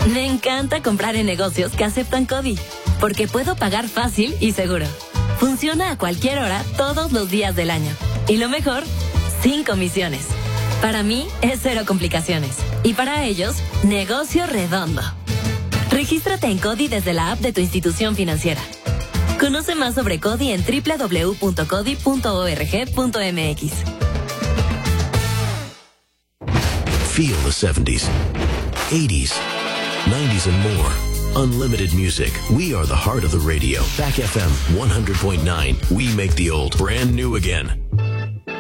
Me encanta comprar en negocios que aceptan CODI, porque puedo pagar fácil y seguro. Funciona a cualquier hora, todos los días del año. Y lo mejor, sin comisiones. Para mí, es cero complicaciones. Y para ellos, negocio redondo. Regístrate en CODI desde la app de tu institución financiera. Conoce más sobre CODI en www.codi.org.mx. Feel the 70s, 80s, 90s and more. Unlimited music. We are the heart of the radio. Back FM 100.9. We make the old brand new again.